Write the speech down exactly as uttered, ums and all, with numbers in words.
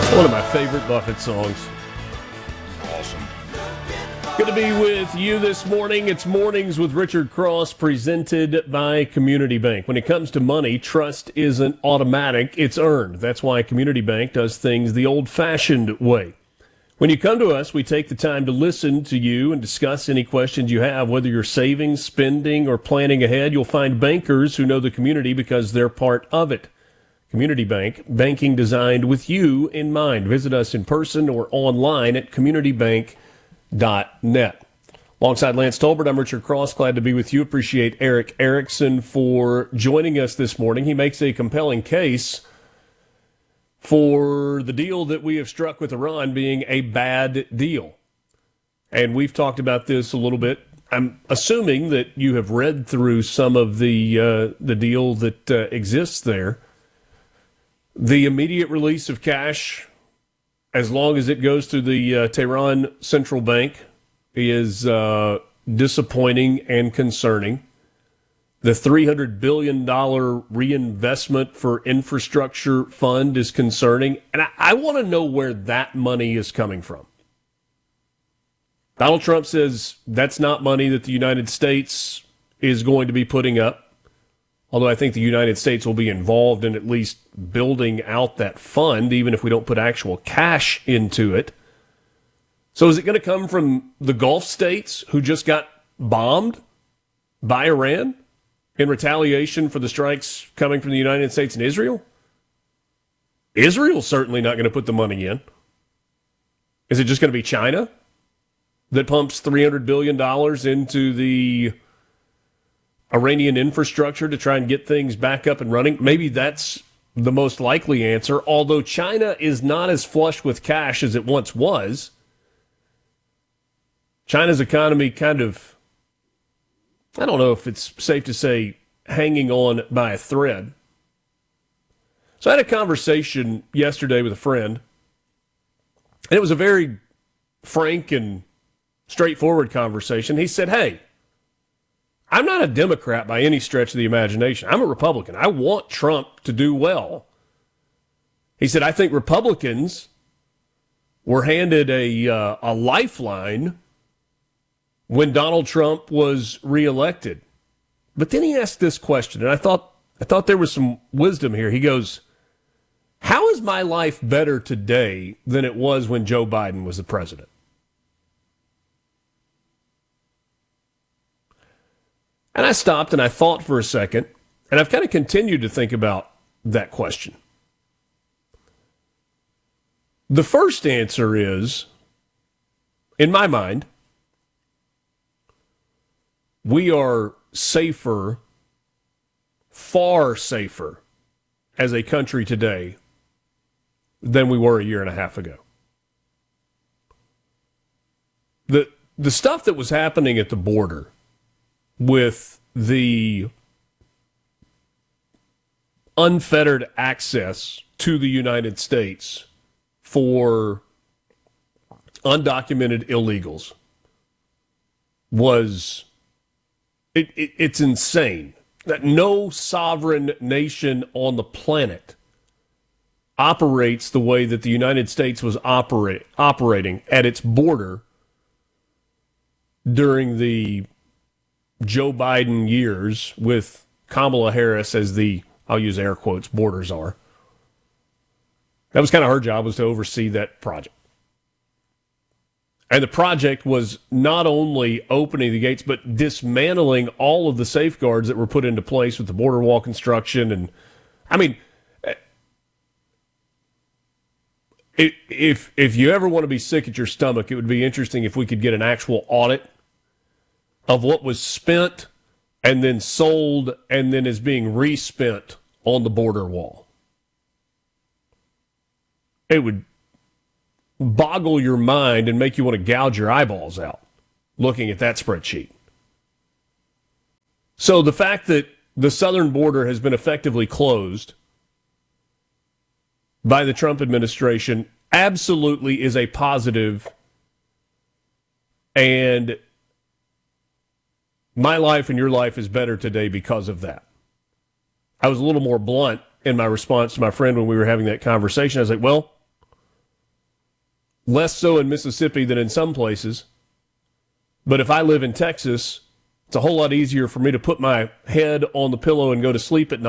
One of my favorite Buffett songs. Awesome. Good to be with you this morning. It's Mornings with Richard Cross, presented by Community Bank. When it comes to money, trust isn't automatic, it's earned. That's why Community Bank does things the old-fashioned way. When you come to us, we take the time to listen to you and discuss any questions you have, whether you're saving, spending, or planning ahead. You'll find bankers who know the community because they're part of it. Community Bank, banking designed with you in mind. Visit us in person or online at community bank dot net. Alongside Lance Tolbert, I'm Richard Cross. Glad to be with you. Appreciate Eric Erickson for joining us this morning. He makes a compelling case for the deal that we have struck with Iran being a bad deal. And we've talked about this a little bit. I'm assuming that you have read through some of the uh, the deal that uh, exists there. The immediate release of cash, as long as it goes through the uh, Tehran Central Bank, is uh, disappointing and concerning. The three hundred billion dollars reinvestment for infrastructure fund is concerning. And I, I want to know where that money is coming from. Donald Trump says that's not money that the United States is going to be putting up. Although I think the United States will be involved in at least building out that fund, even if we don't put actual cash into it. So is it going to come from the Gulf states who just got bombed by Iran in retaliation for the strikes coming from the United States and Israel? Israel's certainly not going to put the money in. Is it just going to be China that pumps three hundred billion dollars into the Iranian infrastructure to try and get things back up and running? Maybe that's the most likely answer, although China is not as flush with cash as it once was. China's economy kind of, I don't know if it's safe to say, hanging on by a thread. So I had a conversation yesterday with a friend, and it was a very frank and straightforward conversation. He said, hey, I'm not a Democrat by any stretch of the imagination. I'm a Republican. I want Trump to do well. He said, I think Republicans were handed a uh, a lifeline when Donald Trump was reelected. But then he asked this question, and I thought I thought there was some wisdom here. He goes, how is my life better today than it was when Joe Biden was the president? And I stopped and I thought for a second, and I've kind of continued to think about that question. The first answer is, in my mind, we are safer, far safer as a country today than we were a year and a half ago. The, the stuff that was happening at the border with the unfettered access to the United States for undocumented illegals was, it, it, it's insane that no sovereign nation on the planet operates the way that the United States was operate, operating at its border during the Joe Biden years with Kamala Harris as the, I'll use air quotes, border czar. That was kind of her job, was to oversee that project. And the project was not only opening the gates, but dismantling all of the safeguards that were put into place with the border wall construction. And I mean, if if you ever want to be sick at your stomach, it would be interesting if we could get an actual audit of what was spent and then sold and then is being respent on the border wall. It would boggle your mind and make you want to gouge your eyeballs out looking at that spreadsheet. So the fact that the southern border has been effectively closed by the Trump administration absolutely is a positive, and my life and your life is better today because of that. I was a little more blunt in my response to my friend when we were having that conversation. I was like, well, Less so in Mississippi than in some places. But if I live in Texas, it's a whole lot easier for me to put my head on the pillow and go to sleep at night